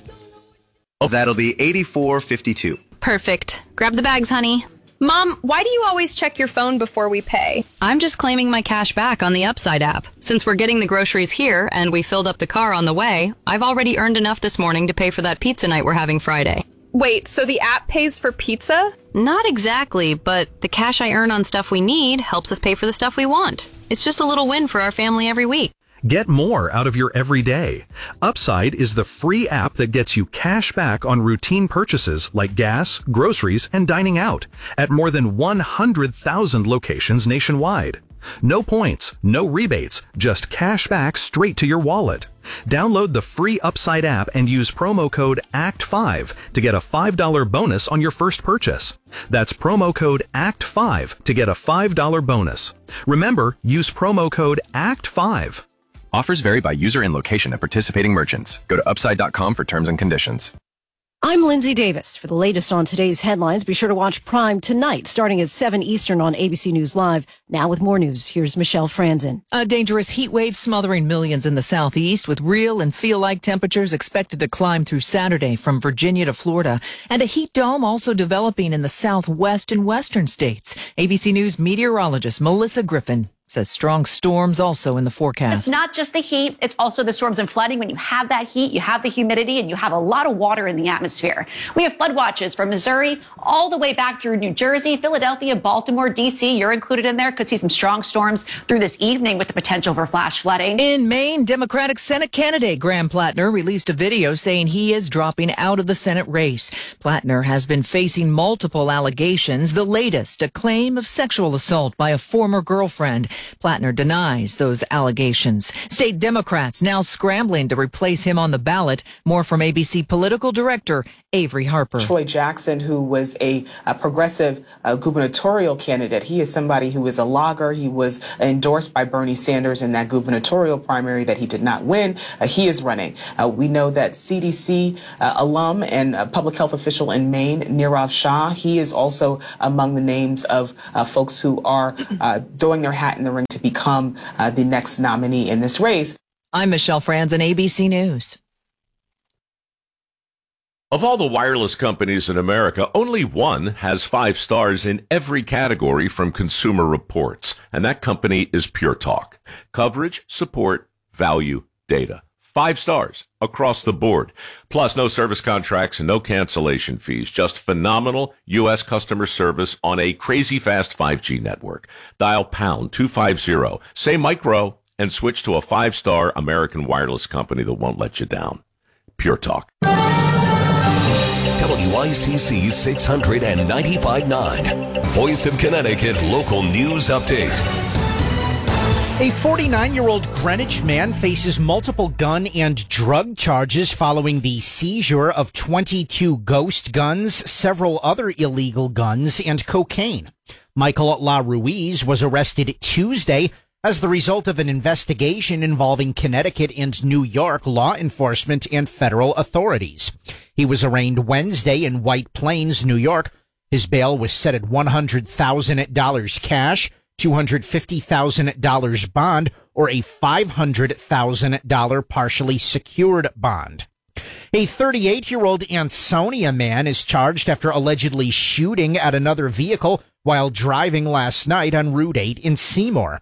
That'll be 84.52. Perfect. Grab the bags, honey. Mom, why do you always check your phone before we pay? I'm just claiming my cash back on the Upside app. Since we're getting the groceries here and we filled up the car on the way, I've already earned enough this morning to pay for that pizza night we're having Friday. Wait, so the app pays for pizza? Not exactly, but the cash I earn on stuff we need helps us pay for the stuff we want. It's just a little win for our family every week. Get more out of your everyday. Upside is the free app that gets you cash back on routine purchases like gas, groceries, and dining out at more than 100,000 locations nationwide. No points, no rebates, just cash back straight to your wallet. Download the free Upside app and use promo code ACT5 to get a $5 bonus on your first purchase. That's promo code ACT5 to get a $5 bonus. Remember, use promo code ACT5. Offers vary by user and location at participating merchants. Go to upside.com for terms and conditions. I'm Lindsay Davis. For the latest on today's headlines, be sure to watch Prime tonight, starting at 7 Eastern on ABC News Live. Now with more news, here's Michelle Franzen. A dangerous heat wave smothering millions in the southeast, with real and feel-like temperatures expected to climb through Saturday from Virginia to Florida. And a heat dome also developing in the southwest and western states. ABC News meteorologist Melissa Griffin says strong storms also in the forecast. It's not just the heat, it's also the storms and flooding. When you have that heat, you have the humidity, and you have a lot of water in the atmosphere. We have flood watches from Missouri all the way back through New Jersey, Philadelphia, Baltimore, D.C. You're included in there. Could see some strong storms through this evening with the potential for flash flooding. In Maine, Democratic Senate candidate Graham Plattner released a video saying he is dropping out of the Senate race. Plattner has been facing multiple allegations, the latest a claim of sexual assault by a former girlfriend. Plattner denies those allegations. State Democrats now scrambling to replace him on the ballot. More from ABC political director Avery Harper. Troy Jackson, who was a progressive gubernatorial candidate, he is somebody who is a logger. He was endorsed by Bernie Sanders in that gubernatorial primary that he did not win. He is running. We know that CDC alum and public health official in Maine, Nirav Shah, he is also among the names of folks who are throwing their hat in the ring to become the next nominee in this race. I'm Michelle Franzen, ABC News. Of all the wireless companies in America, only one has 5 stars in every category from Consumer Reports, and that company is Pure Talk. Coverage, support, value, data. 5 stars across the board. Plus, no service contracts and no cancellation fees. Just phenomenal U.S. customer service on a crazy fast 5G network. Dial pound 250, say micro, and switch to a 5-star American wireless company that won't let you down. Pure Talk. WICC 695.9. Voice of Connecticut local news update. A 49-year-old Greenwich man faces multiple gun and drug charges following the seizure of 22 ghost guns, several other illegal guns, and cocaine. Michael LaRuiz was arrested Tuesday as the result of an investigation involving Connecticut and New York law enforcement and federal authorities. He was arraigned Wednesday in White Plains, New York. His bail was set at $100,000 cash, $250,000 bond, or a $500,000 partially secured bond. A 38-year-old Ansonia man is charged after allegedly shooting at another vehicle while driving last night on Route 8 in Seymour.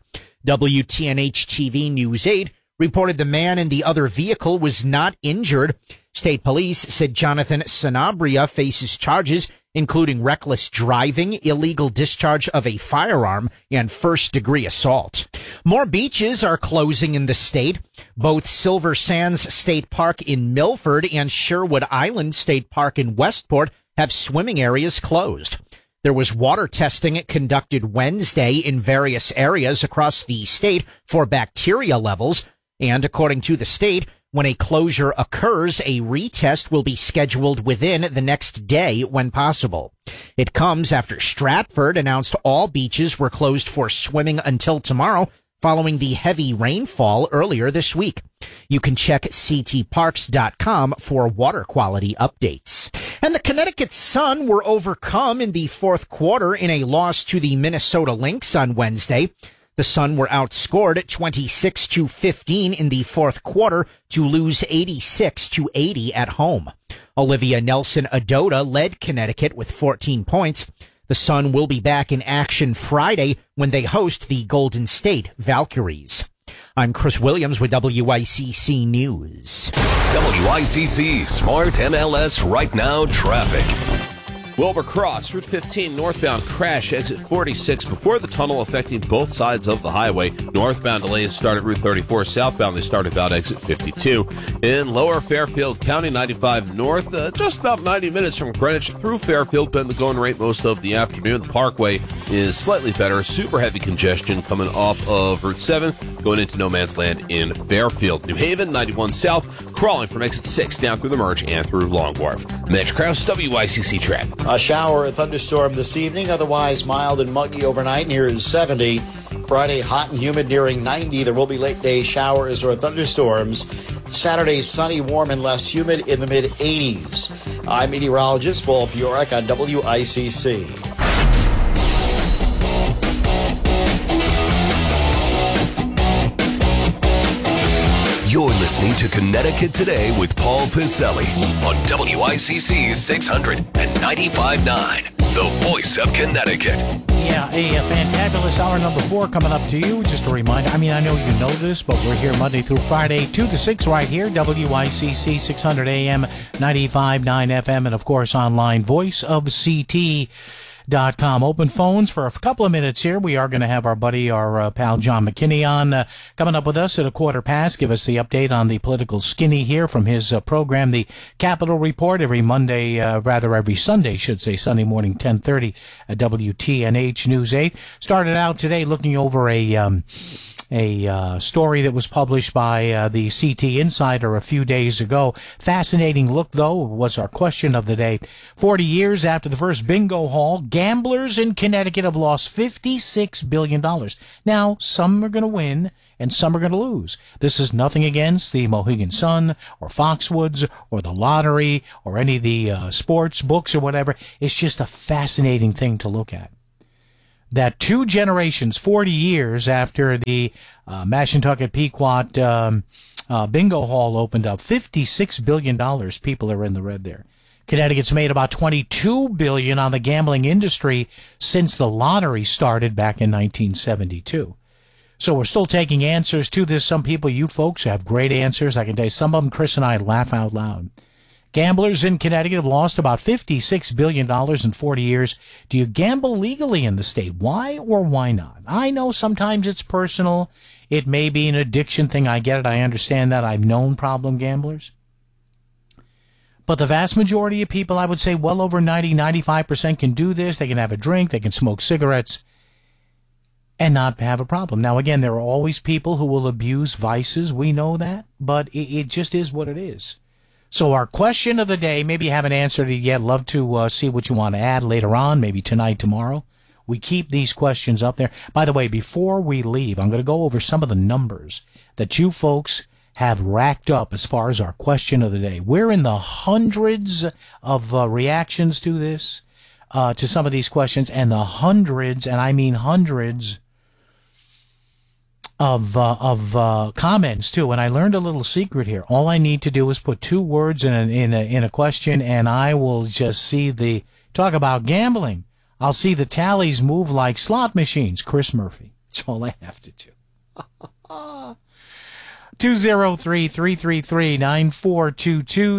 WTNH-TV News 8 reported the man in the other vehicle was not injured. State police said Jonathan Sanabria faces charges including reckless driving, illegal discharge of a firearm, and first-degree assault. More beaches are closing in the state. Both Silver Sands State Park in Milford and Sherwood Island State Park in Westport have swimming areas closed. There was water testing conducted Wednesday in various areas across the state for bacteria levels, and according to the state, when a closure occurs, a retest will be scheduled within the next day when possible. It comes after Stratford announced all beaches were closed for swimming until tomorrow, following the heavy rainfall earlier this week. You can check ctparks.com for water quality updates. And the Connecticut Sun were overcome in the fourth quarter in a loss to the Minnesota Lynx on Wednesday. The Sun were outscored 26-15 in the fourth quarter to lose 86-80 at home. Olivia Nelson-Ododa led Connecticut with 14 points. The Sun will be back in action Friday when they host the Golden State Valkyries. I'm Chris Williams with WICC News. WICC Smart MLS Right Now traffic. Wilbur Cross, Route 15 northbound crash, exit 46 before the tunnel affecting both sides of the highway. Northbound delays start at Route 34. Southbound, they start about exit 52. In Lower Fairfield County, 95 north, just about 90 minutes from Greenwich through Fairfield, been the going rate most of the afternoon. The Parkway is slightly better. Super heavy congestion coming off of Route 7, going into no man's land in Fairfield. New Haven, 91 south, crawling from exit 6 down through the Merge and through Long Wharf. Mitch Krause, WICC traffic. A shower or thunderstorm this evening, otherwise mild and muggy overnight. Near is 70. Friday, hot and humid, nearing 90. There will be late day showers or thunderstorms. Saturday, sunny, warm, and less humid in the mid-80s. I'm meteorologist Paul Piorek on WICC. You're listening to Connecticut Today with Paul Piselli on WICC 695.9, the voice of Connecticut. Yeah, a fantabulous hour number 4 coming up to you. Just a reminder, I know you know this, but we're here Monday through Friday, 2 to 6 right here, WICC 600 AM, 95.9 FM, and of course online, voice of CT.com. Open phones for a couple of minutes here. We are going to have our buddy, our pal John McKinney on coming up with us at 1:15. Give us the update on the political skinny here from his program, the Capitol Report, every Sunday, Sunday morning, 10:30 at WTNH News 8. Started out today looking over a a story that was published by the CT Insider a few days ago. Fascinating look, though, was our question of the day. 40 years after the first bingo hall, gamblers in Connecticut have lost $56 billion. Now, some are going to win and some are going to lose. This is nothing against the Mohegan Sun or Foxwoods or the lottery or any of the sports books or whatever. It's just a fascinating thing to look at. That 2 generations, 40 years after the Mashantucket Pequot bingo hall opened up, $56 billion, people are in the red there. Connecticut's made about $22 billion on the gambling industry since the lottery started back in 1972. So we're still taking answers to this. Some people, you folks, have great answers. I can tell you some of them, Chris and I laugh out loud. Gamblers in Connecticut have lost about $56 billion in 40 years. Do you gamble legally in the state? Why or why not? I know sometimes it's personal. It may be an addiction thing. I get it. I understand that. I've known problem gamblers. But the vast majority of people, I would say well over 95% can do this. They can have a drink. They can smoke cigarettes and not have a problem. Now, again, there are always people who will abuse vices. We know that. But it just is what it is. So our question of the day, maybe you haven't answered it yet. Love to see what you want to add later on, maybe tonight, tomorrow. We keep these questions up there. By the way, before we leave, I'm going to go over some of the numbers that you folks have racked up as far as our question of the day. We're in the hundreds of reactions to this, to some of these questions, and the hundreds, and I mean hundreds, of comments too. And I learned a little secret here. All I need to do is put 2 words in a question, and I will just see talk about gambling. I'll see the tallies move like slot machines. Chris Murphy. That's all I have to do. 203-333-9422,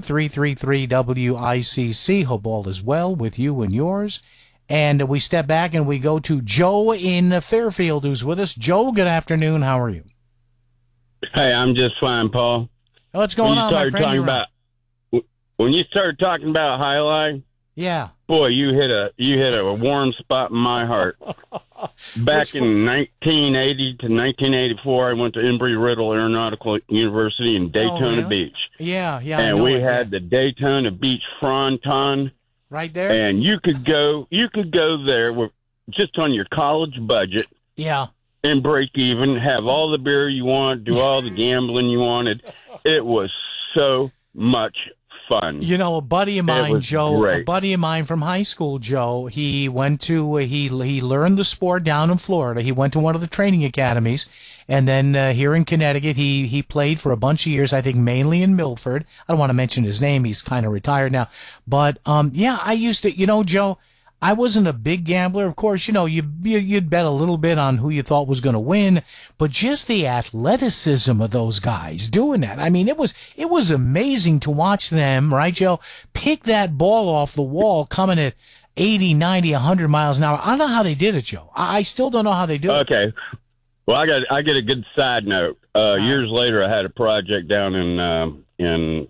333-WICC. Hope all is well with you and yours. And we step back and we go to Joe in Fairfield, who's with us. Joe, good afternoon. How are you? Hey, I'm just fine, Paul. What's going on, my friend? When you started talking about Highlight, yeah, boy, you hit a warm spot in my heart. Back in 1980 to 1984, I went to Embry-Riddle Aeronautical University in Daytona Beach. Yeah. And we had the Daytona Beach Fronton. Right there, and you could go there with just on your college budget. Yeah, and break even, have all the beer you want, do all the gambling you wanted. It was so much fun. You know, a buddy of mine, Joe, great. A buddy of mine from high school, Joe. He went to he learned the sport down in Florida. He went to one of the training academies, and then here in Connecticut, he played for a bunch of years. I think mainly in Milford. I don't want to mention his name. He's kind of retired now. But yeah, I used to. You know, Joe, I wasn't a big gambler. Of course, you know, you'd bet a little bit on who you thought was going to win, but just the athleticism of those guys doing that. I mean, it was amazing to watch them, right, Joe, pick that ball off the wall coming at 80, 90, 100 miles an hour. I don't know how they did it, Joe. I still don't know how they do it. Okay. Well, I get a good side note. Years later, I had a project down in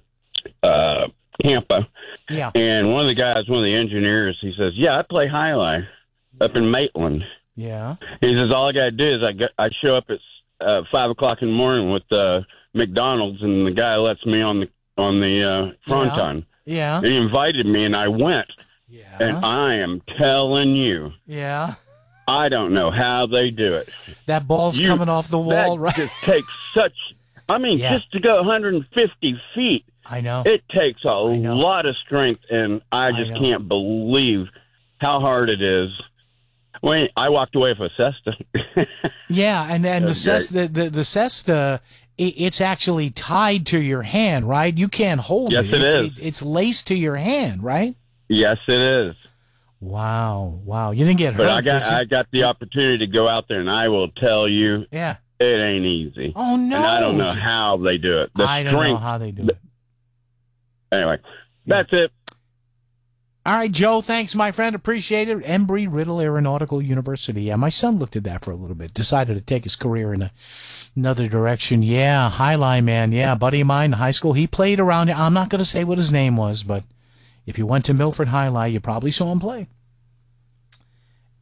Tampa. Yeah. And one of the engineers, he says, "Yeah, I play Highlight up in Maitland." Yeah. He says, "All I got to do is I show up at 5:00 in the morning with McDonald's, and the guy lets me on the fronton." Yeah. He invited me, and I went. Yeah. And I am telling you. Yeah. I don't know how they do it. That ball's coming off the wall, right? Just takes such. I mean, just to go 150 feet. I know. It takes a lot of strength, and I just can't believe how hard it is. When I walked away with a cesta. Yeah, and then the cesta, it's actually tied to your hand, right? You can't hold it. Yes, it is. It's laced to your hand, right? Yes, it is. Wow. You didn't get hurt, but I got the opportunity to go out there, and I will tell you, it ain't easy. Oh, no. And I don't know how they do it. I don't know how they do it. Anyway, that's it. All right, Joe, thanks, my friend. Appreciate it. Embry-Riddle Aeronautical University. Yeah, my son looked at that for a little bit, decided to take his career in another direction. Yeah, Highline, man. Yeah, buddy of mine in high school. He played around. I'm not going to say what his name was, but if you went to Milford Highline, you probably saw him play.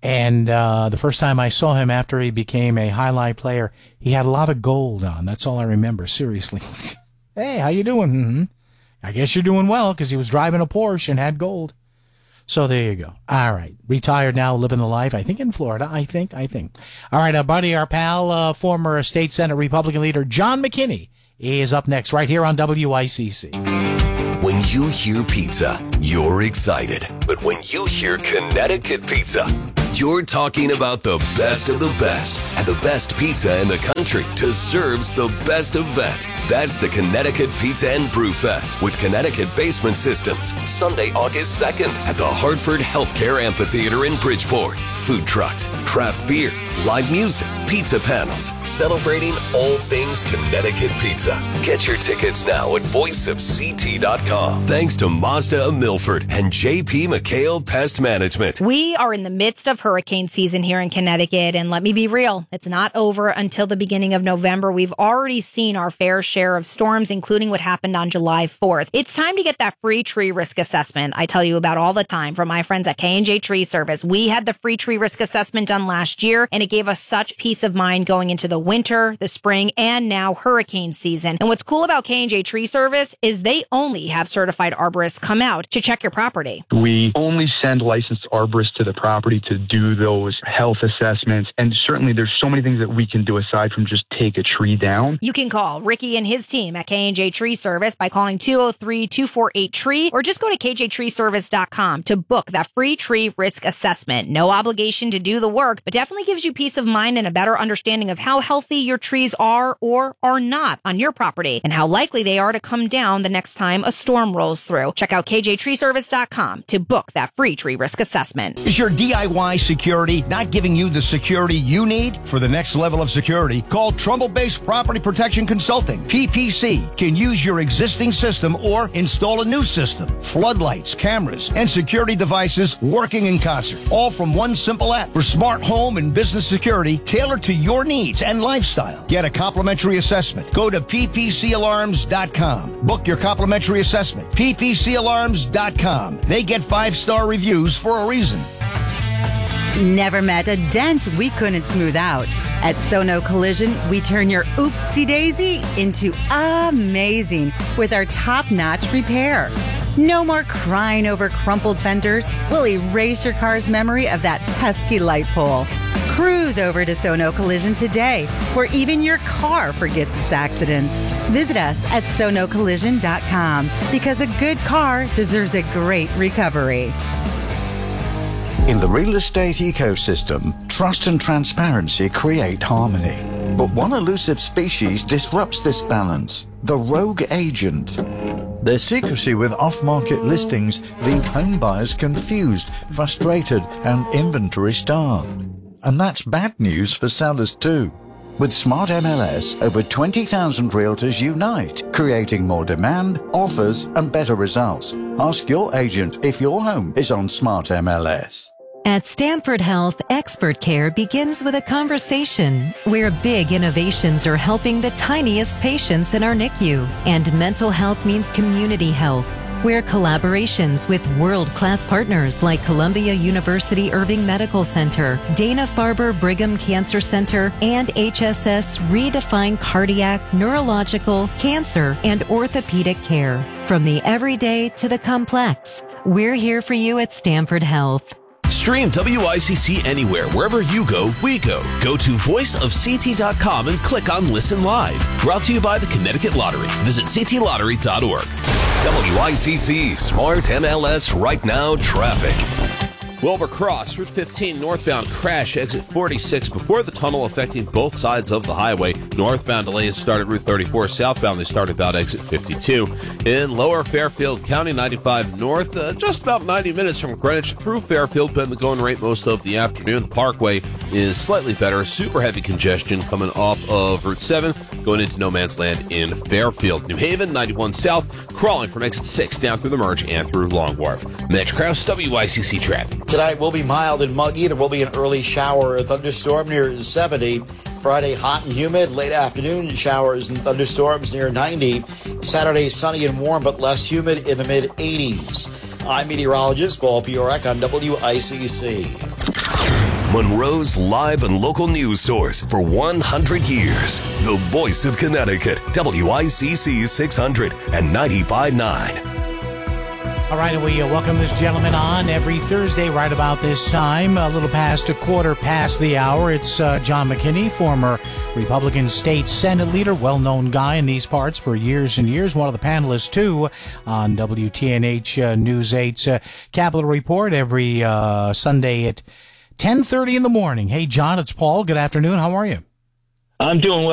And the first time I saw him after he became a highlight player, he had a lot of gold on. That's all I remember, seriously. Hey, how you doing? Mm-hmm. I guess you're doing well, because he was driving a Porsche and had gold. So there you go. All right. Retired now, living the life, I think in Florida. I think. All right, our buddy, our pal, former state Senate Republican leader John McKinney is up next right here on WICC. When you hear pizza, you're excited. But when you hear Connecticut pizza, you're talking about the best of the best. And the best pizza in the country deserves the best event. That's the Connecticut Pizza and Brew Fest with Connecticut Basement Systems, Sunday, August 2nd at the Hartford Healthcare Amphitheater in Bridgeport. Food trucks, craft beer, live music, pizza panels, celebrating all things Connecticut pizza. Get your tickets now at voiceofct.com. Thanks to Mazda of Milford and JP McHale Pest Management. We are in the midst of hurricane season here in Connecticut, and let me be real, it's not over until the beginning of November. We've already seen our fair share of storms, including what happened on July 4th. It's time to get that free tree risk assessment I tell you about all the time from my friends at K&J Tree Service. We had the free tree risk assessment done last year, and it gave us such peace of mind going into the winter, the spring, and now hurricane season. And what's cool about K&J Tree Service is they only have certified arborists come out to check your property. We only send licensed arborists to the property to do those health assessments. And certainly there's so many things that we can do aside from just take a tree down. You can call Ricky and his team at K&J Tree Service by calling 203-248-TREE or just go to kjtreeservice.com to book that free tree risk assessment. No obligation to do the work, but definitely gives you peace of mind and a better understanding of how healthy your trees are or are not on your property and how likely they are to come down the next time a storm rolls through. Check out kjtreeservice.com to book that free tree risk assessment. Is your DIY security not giving you the security you need for the next level of security? Call Trumbull-based Property Protection Consulting. PPC can use your existing system or install a new system. Floodlights, cameras, and security devices working in concert. All from one simple app for smart home and business security tailored to your needs and lifestyle. Get a complimentary assessment. Go to ppcalarms.com. Book your complimentary assessment. ppcalarms.com. They get 5-star reviews for a reason. Never met a dent we couldn't smooth out. At Sono Collision, we turn your oopsie-daisy into amazing with our top-notch repair. No more crying over crumpled fenders. We'll erase your car's memory of that pesky light pole. Cruise over to Sono Collision today, where even your car forgets its accidents. Visit us at sonocollision.com because a good car deserves a great recovery. In the real estate ecosystem, trust and transparency create harmony. But one elusive species disrupts this balance: the rogue agent. Their secrecy with off-market listings leave home buyers confused, frustrated, and inventory-starved. And that's bad news for sellers too. With Smart MLS, over 20,000 realtors unite, creating more demand, offers, and better results. Ask your agent if your home is on Smart MLS. At Stanford Health, expert care begins with a conversation where big innovations are helping the tiniest patients in our NICU. And mental health means community health, where collaborations with world-class partners like Columbia University Irving Medical Center, Dana-Farber Brigham Cancer Center, and HSS redefine cardiac, neurological, cancer, and orthopedic care. From the everyday to the complex, we're here for you at Stanford Health. Stream WICC anywhere. Wherever you go, we go. Go to voiceofct.com and click on Listen Live. Brought to you by the Connecticut Lottery. Visit ctlottery.org. WICC Smart MLS Right Now traffic. Wilbur Cross, Route 15 northbound crash, exit 46 before the tunnel affecting both sides of the highway. Northbound delays start at Route 34. Southbound they start about exit 52. In Lower Fairfield County, 95 north, just about 90 minutes from Greenwich through Fairfield, been the going rate most of the afternoon. The Parkway is slightly better. Super heavy congestion coming off of Route 7, going into no man's land in Fairfield. New Haven, 91 south, crawling from exit 6 down through the Merge and through Long Wharf. Mitch Krause, WICC traffic. Tonight will be mild and muggy. There will be an early shower or thunderstorm near 70. Friday, hot and humid. Late afternoon, showers and thunderstorms near 90. Saturday, sunny and warm, but less humid in the mid-80s. I'm meteorologist Paul Piorek on WICC. Monroe's live and local news source for 100 years. The voice of Connecticut, WICC 600 and 95.9. All right, and we welcome this gentleman on every Thursday right about this time, a little past a quarter past the hour. It's John McKinney, former Republican State Senate leader, well-known guy in these parts for years and years, one of the panelists, too, on WTNH News 8's Capitol Report every Sunday at 10:30 in the morning. Hey, John, it's Paul. Good afternoon. How are you? I'm doing well.